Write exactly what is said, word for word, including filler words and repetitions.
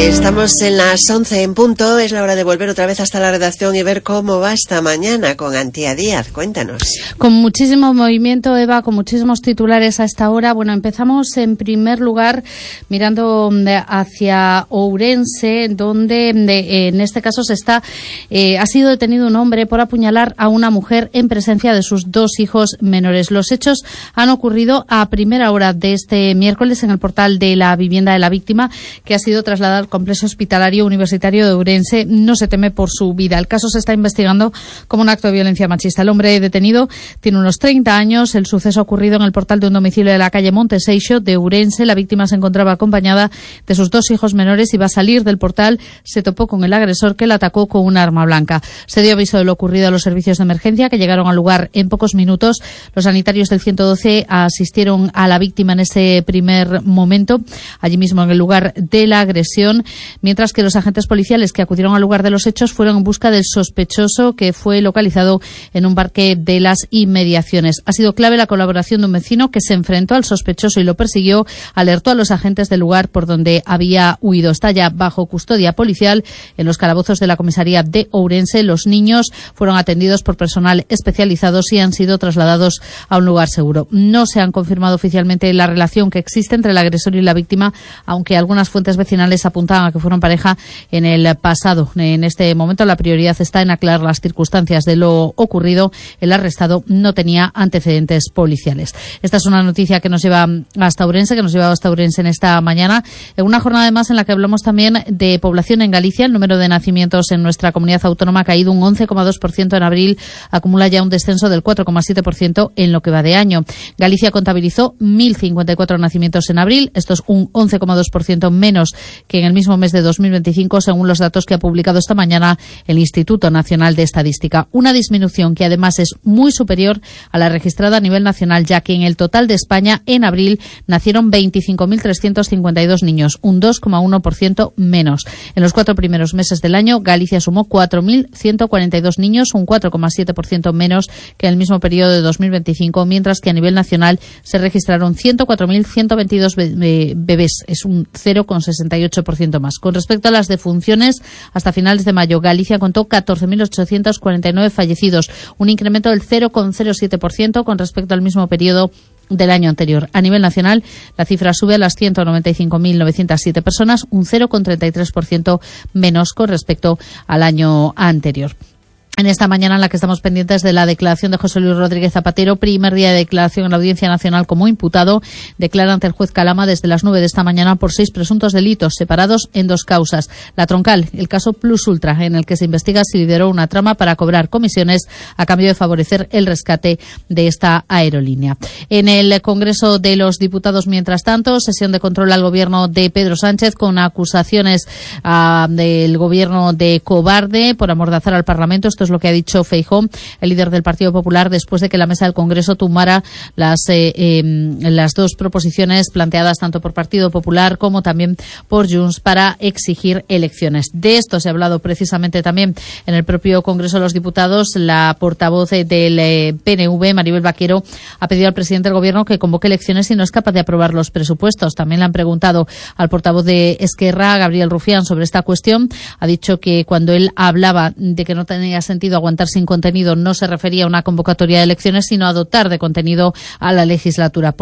Estamos en las once en punto, es la hora de volver otra vez hasta la redacción y ver cómo va esta mañana con Antía Díaz. Cuéntanos. Con muchísimo movimiento, Eva, con muchísimos titulares a esta hora. Bueno, empezamos en primer lugar mirando hacia Ourense, donde en este caso se está eh, ha sido detenido un hombre por apuñalar a una mujer en presencia de sus dos hijos menores. Los hechos han ocurrido a primera hora de este miércoles en el portal de la vivienda de la víctima, que ha sido trasladado al complejo hospitalario universitario de Ourense. No se teme por su vida. El caso se está investigando como un acto de violencia machista. El hombre detenido tiene unos treinta años. El suceso ha ocurrido en el portal de un domicilio de la calle Monteseixo de Ourense. La víctima se encontraba acompañada de sus dos hijos menores y va a salir del portal. Se topó con el agresor, que la atacó con un arma blanca. Se dio aviso de lo ocurrido a los servicios de emergencia, que llegaron al lugar en pocos minutos. Los sanitarios del ciento doce asistieron a la víctima en ese primer momento, allí mismo en el lugar de la agresión, mientras que los agentes policiales que acudieron al lugar de los hechos fueron en busca del sospechoso, que fue localizado en un parque de las inmediaciones. Ha sido clave la colaboración de un vecino que se enfrentó al sospechoso y lo persiguió, alertó a los agentes del lugar por donde había huido. Está ya bajo custodia policial en los calabozos de la comisaría de Ourense. Los niños fueron atendidos por personal especializado y han sido trasladados a un lugar seguro. No se han confirmado oficialmente la relación que existe entre el agresor y la víctima, aunque algunas fuentes vecinales apuntaban a que fueron pareja en el pasado. En este momento la prioridad está en aclarar las circunstancias de lo ocurrido. El arrestado no tenía antecedentes policiales. Esta es una noticia que nos lleva hasta Ourense, que nos lleva hasta Ourense en esta mañana, en una jornada además en la que hablamos también de población en Galicia. El número de nacimientos en nuestra comunidad autónoma ha caído un once coma dos por ciento en abril, acumula ya un descenso del cuatro coma siete por ciento en lo que va de año. Galicia contabilizó mil cincuenta y cuatro nacimientos en abril, esto es un once coma dos por ciento menos que en el mismo mes de dos mil veinticinco, según los datos que ha publicado esta mañana el Instituto Nacional de Estadística. Una disminución que además es muy superior a la registrada a nivel nacional, ya que en el total de España en abril nacieron veinticinco mil trescientos cincuenta y dos niños, un dos coma uno por ciento menos. En los cuatro primeros meses del año, Galicia sumó cuatro mil ciento cuarenta y dos niños, un cuatro coma siete por ciento menos que en el mismo periodo de dos mil veinticinco, mientras que a nivel nacional se registraron ciento cuatro mil ciento veintidós bebés, es un cero coma sesenta y ocho por ciento más. Con respecto a las defunciones, hasta finales de mayo, Galicia contó catorce mil ochocientos cuarenta y nueve fallecidos, un incremento del cero coma cero siete por ciento con respecto al mismo periodo del año anterior. A nivel nacional, la cifra sube a las ciento noventa y cinco mil novecientos siete personas, un cero coma treinta y tres por ciento menos con respecto al año anterior. En esta mañana en la que estamos pendientes de la declaración de José Luis Rodríguez Zapatero, primer día de declaración en la Audiencia Nacional como imputado, declara ante el juez Calama desde las nueve de esta mañana por seis presuntos delitos separados en dos causas. La troncal, el caso Plus Ultra, en el que se investiga si lideró una trama para cobrar comisiones a cambio de favorecer el rescate de esta aerolínea. En el Congreso de los Diputados, mientras tanto, sesión de control al gobierno de Pedro Sánchez con acusaciones uh, del gobierno de cobarde por amordazar al Parlamento. Esto es lo que ha dicho Feijóo, el líder del Partido Popular, después de que la mesa del Congreso tumbara las, eh, eh, las dos proposiciones planteadas tanto por Partido Popular como también por Junts para exigir elecciones. De esto se ha hablado precisamente también en el propio Congreso de los Diputados. La portavoz del eh, P N V, Maribel Vaquero, ha pedido al presidente del Gobierno que convoque elecciones si no es capaz de aprobar los presupuestos. También le han preguntado al portavoz de Esquerra, Gabriel Rufián, sobre esta cuestión. Ha dicho que cuando él hablaba de que no tenía sentido aguantar sin contenido, no se refería a una convocatoria de elecciones, sino a dotar de contenido a la legislatura.